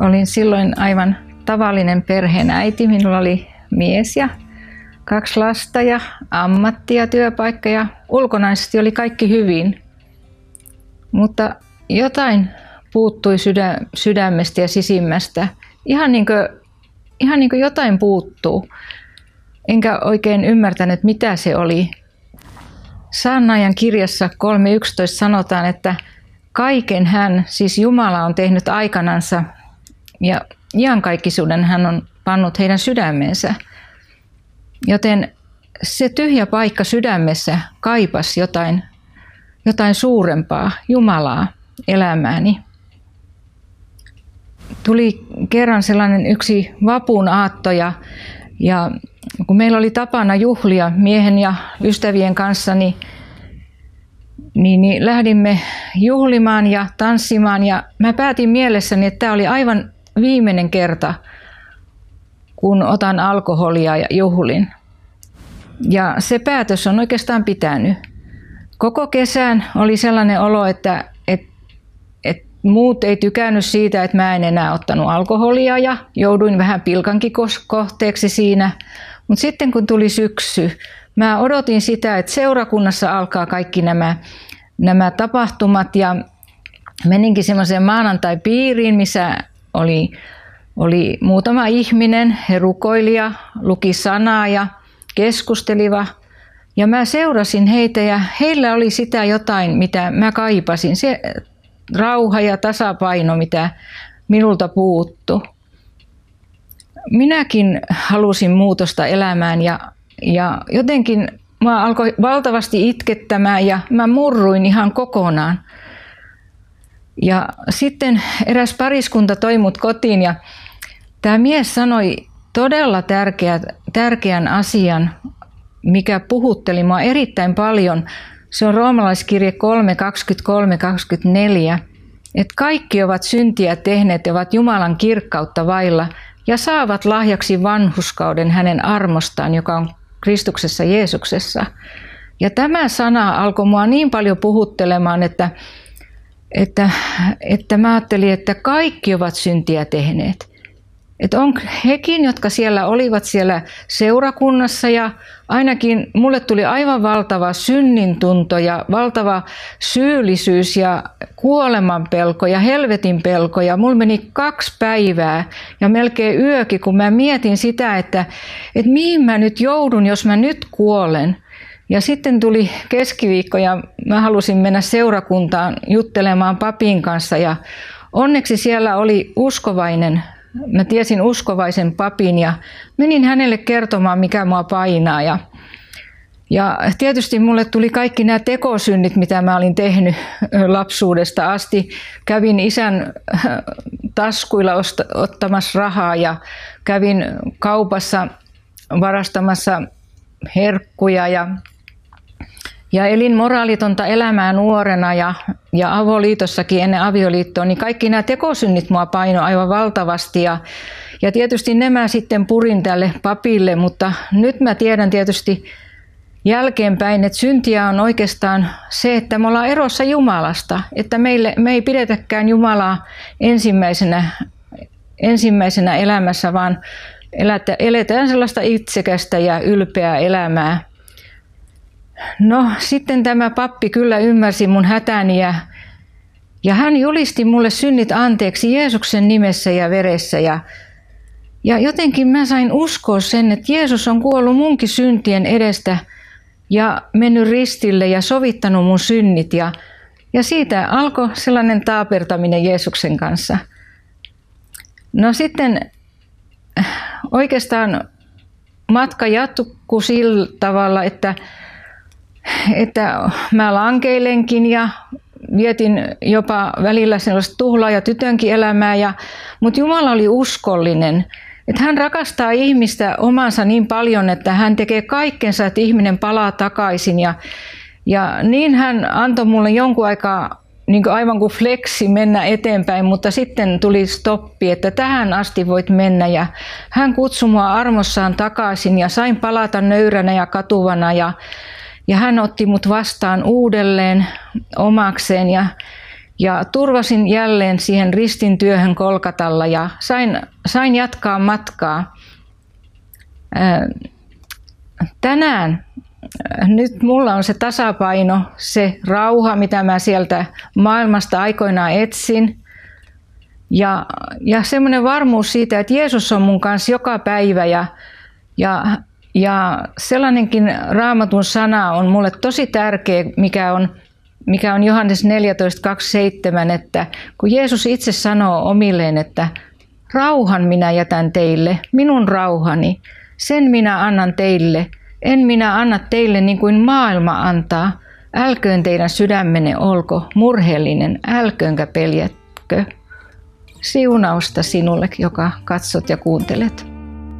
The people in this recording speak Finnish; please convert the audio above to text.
Olin silloin aivan tavallinen perheenäiti. Minulla oli mies ja 2 lasta ja ammatti ja työpaikka ja ulkonaisesti oli kaikki hyvin. Mutta jotain puuttui sydämestä ja sisimmästä. Ihan niin kuin jotain puuttuu. Enkä oikein ymmärtänyt, mitä se oli. Saarnaajan kirjassa 3.11 sanotaan, että kaiken hän, siis Jumala, on tehnyt aikanansa ja iankaikkisuuden hän on pannut heidän sydämeensä. Joten se tyhjä paikka sydämessä kaipasi jotain suurempaa, Jumalaa, elämääni. Tuli kerran sellainen yksi vapun aatto ja kun meillä oli tapana juhlia miehen ja ystävien kanssa, niin lähdimme juhlimaan ja tanssimaan ja mä päätin mielessäni, että tämä oli aivan viimeinen kerta, kun otan alkoholia ja juhlin. Ja se päätös on oikeastaan pitänyt. Koko kesän oli sellainen olo, että muut ei tykännyt siitä, että mä en enää ottanut alkoholia ja jouduin vähän pilkankin kohteeksi siinä. Mutta sitten kun tuli syksy, mä odotin sitä, että seurakunnassa alkaa kaikki nämä tapahtumat ja meninkin semmoiseen maanantai-piiriin, missä oli muutama ihminen, he rukoili ja luki sanaa ja keskusteliva. Ja mä seurasin heitä ja heillä oli sitä jotain, mitä mä kaipasin. Se rauha ja tasapaino, mitä minulta puuttu. Minäkin halusin muutosta elämään ja jotenkin mä alkoi valtavasti itkettämään ja mä murruin ihan kokonaan. Ja sitten eräs pariskunta toi mut kotiin ja tämä mies sanoi todella tärkeän asian, mikä puhutteli mua erittäin paljon. Se on Roomalaiskirje 3:23-24, että kaikki ovat syntiä tehneet ja ovat Jumalan kirkkautta vailla ja saavat lahjaksi vanhurskauden hänen armostaan, joka on Kristuksessa Jeesuksessa. Ja tämä sana alkoi mua niin paljon puhuttelemaan, että mä ajattelin, että kaikki ovat syntiä tehneet. Että on hekin, jotka siellä olivat siellä seurakunnassa ja ainakin mulle tuli aivan valtava synnintunto ja valtava syyllisyys ja kuoleman pelko ja helvetin pelko. Ja mulla meni 2 päivää ja melkein yökin, kun mä mietin sitä, että mihin mä nyt joudun, jos mä nyt kuolen. Ja sitten tuli keskiviikko ja mä halusin mennä seurakuntaan juttelemaan papin kanssa ja onneksi siellä oli uskovainen. Mä tiesin uskovaisen papin ja menin hänelle kertomaan, mikä mua painaa. Ja tietysti mulle tuli kaikki nämä tekosynnit, mitä mä olin tehnyt lapsuudesta asti. Kävin isän taskuilla ottamassa rahaa ja kävin kaupassa varastamassa herkkuja ja elin moraalitonta elämää nuorena ja avoliitossakin ennen avioliittoa, niin kaikki nämä tekosynnit mua painoi aivan valtavasti. Ja tietysti nämä sitten purin tälle papille, mutta nyt mä tiedän tietysti jälkeenpäin, että syntiä on oikeastaan se, että me ollaan erossa Jumalasta. Että me ei pidetäkään Jumalaa ensimmäisenä elämässä, vaan eletään sellaista itsekästä ja ylpeää elämää. No sitten tämä pappi kyllä ymmärsi mun hätäni ja hän julisti mulle synnit anteeksi Jeesuksen nimessä ja veressä. Ja jotenkin mä sain uskoa sen, että Jeesus on kuollut munkin syntien edestä ja mennyt ristille ja sovittanut mun synnit. Ja siitä alkoi sellainen taapertaminen Jeesuksen kanssa. No sitten oikeastaan matka jatkui sillä tavalla, että mä lankeilenkin ja vietin jopa välillä sellaista tuhlaa ja tytönkin elämää. Mutta Jumala oli uskollinen. Että hän rakastaa ihmistä omansa niin paljon, että hän tekee kaikkensa, että ihminen palaa takaisin. Ja niin hän antoi mulle jonkun aikaa niin kuin aivan kuin fleksi mennä eteenpäin, mutta sitten tuli stoppi, että tähän asti voit mennä. Ja hän kutsui mua armossaan takaisin ja sain palata nöyränä ja katuvana. Ja hän otti mut vastaan uudelleen omakseen Ja turvasin jälleen siihen ristin työhön Kolkatalla ja sain jatkaa matkaa. Tänään nyt mulla on se tasapaino, se rauha, mitä mä sieltä maailmasta aikoinaan etsin. Ja semmoinen varmuus siitä, että Jeesus on mun kanssa joka päivä ja sellainenkin Raamatun sana on mulle tosi tärkeä, mikä on Johannes 14:27, että kun Jeesus itse sanoo omilleen, että rauhan minä jätän teille, minun rauhani, sen minä annan teille, en minä anna teille niin kuin maailma antaa, älköön teidän sydämenne olko murheellinen, älköönkä peljätkö. Siunausta sinulle, joka katsot ja kuuntelet.